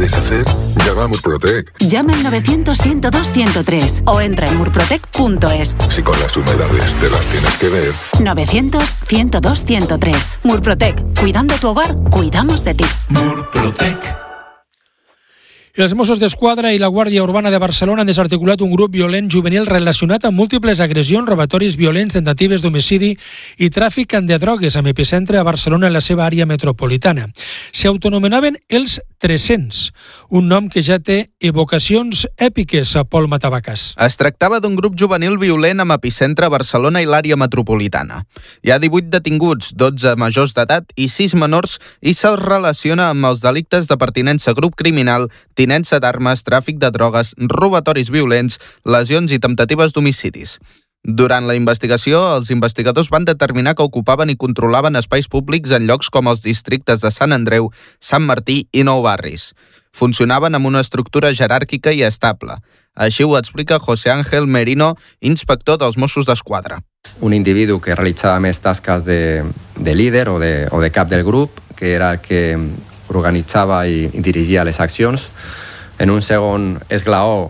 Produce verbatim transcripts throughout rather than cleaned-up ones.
puedes hacer? Llama a Murprotec. Llama al novecientos, ciento dos, ciento tres o entra en murprotec punto es. Si con las humedades te las tienes que ver. novecientos, ciento dos, ciento tres. Murprotec. Cuidando tu hogar, cuidamos de ti. Murprotec. Els Mossos d'Esquadra i la Guàrdia Urbana de Barcelona han desarticulat un grup violent juvenil relacionat amb múltiples agressions, robatoris violents, tentatives d'homicidi i tràfic de drogues, amb epicentre a Barcelona i la seva àrea metropolitana. S'autonomenaven els tres-cents, un nom que ja té evocacions èpiques a Pol Matavacas. Es tractava d'un grup juvenil violent amb epicentre a Barcelona i l'àrea metropolitana. Hi ha divuit detinguts, dotze majors d'edat i sis menors, i se'ls relaciona amb els delictes de pertinença a grup criminal, tinença d'armes, tràfic de drogues, robatoris violents, lesions i temptatives d'homicidis. Durant la investigació, els investigadors van determinar que ocupaven i controlaven espais públics en llocs com els districtes de Sant Andreu, Sant Martí i Nou Barris. Funcionaven amb una estructura jeràrquica i estable. Així ho explica José Ángel Merino, inspector dels Mossos d'Esquadra. Un individu que realitzava més tasques de, de líder o de, o de cap del grup, que era el que organitzava i dirigia les accions. En un segon esglaó,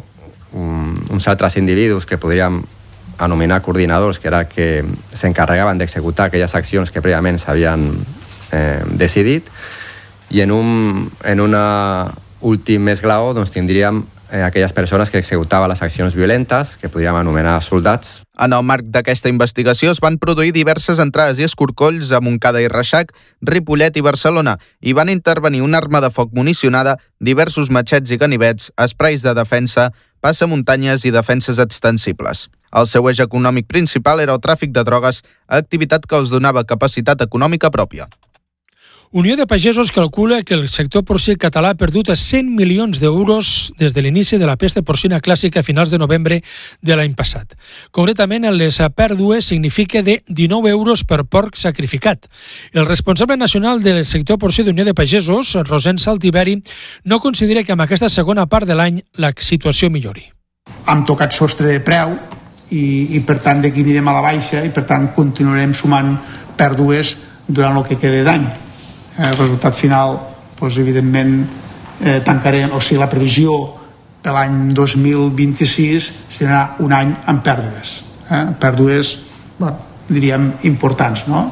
uns altres individus que podríem anomenar coordinadors, que era el que s'encarregaven d'executar aquelles accions que prèviament s'havien eh, decidit. I en un en una últim esglaó doncs, tindríem eh, aquelles persones que executaven les accions violentes, que podríem anomenar soldats. En el marc d'aquesta investigació es van produir diverses entrades i escorcolls a Montcada i Reixac, Ripollet i Barcelona, i van intervenir una arma de foc municionada, diversos matxets i ganivets, esprais de defensa, passamuntanyes i defenses extensibles. El seu eix econòmic principal era el tràfic de drogues, activitat que els donava capacitat econòmica pròpia. Unió de Pagesos calcula que el sector porcí català ha perdut cent milions d'euros des de l'inici de la pesta porcina clàssica a finals de novembre de l'any passat. Concretament, les pèrdues significa de dinou euros per porc sacrificat. El responsable nacional del sector porcí d'Unió de Pagesos, Rosent Saltiberi, no considera que amb aquesta segona part de l'any la situació millori. Hem tocat sostre de preu i, i per tant d'aquí anirem a la baixa i per tant continuarem sumant pèrdues durant el que queda d'any. El resultat final, doncs, evidentment, eh, tancarem, o sigui, la previsió per l'any dos mil vint-i-sis serà un any amb pèrdues. Eh? Pèrdues, bueno, diríem, importants, no?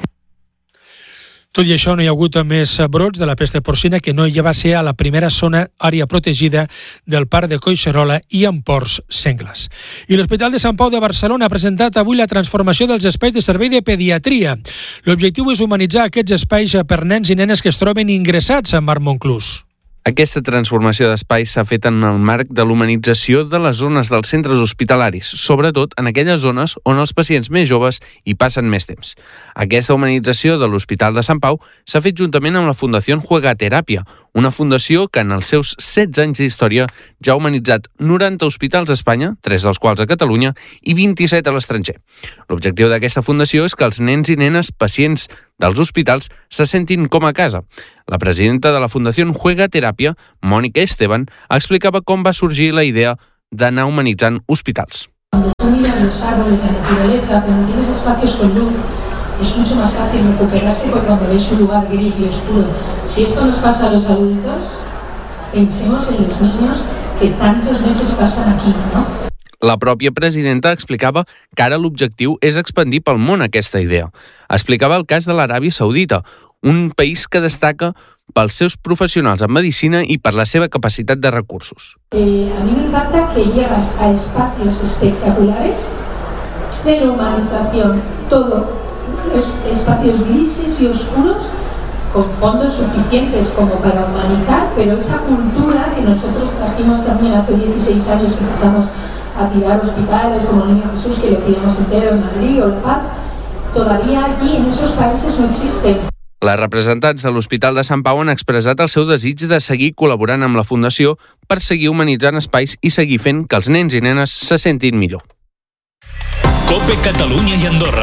Tot i això, no hi ha hagut més brots de la pesta porcina, que no hi va ser a la primera zona àrea protegida del Parc de Collserola i amb porcs sengles. I l'Hospital de Sant Pau de Barcelona ha presentat avui la transformació dels espais de servei de pediatria. L'objectiu és humanitzar aquests espais per nens i nenes que es troben ingressats a Marc Monclús. Aquesta transformació d'espais s'ha fet en el marc de l'humanització de les zones dels centres hospitalaris, sobretot en aquelles zones on els pacients més joves hi passen més temps. Aquesta humanització de l'Hospital de Sant Pau s'ha fet juntament amb la Fundació Juegateràpia, una fundació que en els seus setze anys d'història ja ha humanitzat noranta hospitals a Espanya, tres dels quals a Catalunya, i vint-i-set a l'estranger. L'objectiu d'aquesta fundació és que els nens i nenes pacients dels hospitals se sentin com a casa. La presidenta de la Fundació Juegateràpia, Mònica Esteban, explicava com va sorgir la idea d'anar humanitzant hospitals. Cuando tú miras los árboles, la naturaleza, cuando tienes espacios con luz, es mucho más fácil recuperarse que cuando ves un lugar gris y oscuro. Si esto nos pasa a los adultos, pensemos en los niños que tantos meses pasan aquí, ¿no? La pròpia presidenta explicava que ara l'objectiu és expandir pel món aquesta idea. Explicava el cas de l'Aràbia Saudita, un país que destaca pels seus professionals en medicina i per la seva capacitat de recursos. Eh, a mí me encanta que llegas a espacios espectaculares, cero humanización, todo espacios grises y oscuros, con fondos suficientes como para humanizar, pero esa cultura que nosotros trajimos también hace dieciséis años que empezamos a tirar hospitales como el Niño Jesús, que lo tiramos entero en Madrid o La Paz, todavía allí en esos países no existen. Les representants de l'Hospital de Sant Pau han expressat el seu desig de seguir col·laborant amb la Fundació per seguir humanitzant espais i seguir fent que els nens i nenes se sentin millor. COPE Catalunya i Andorra.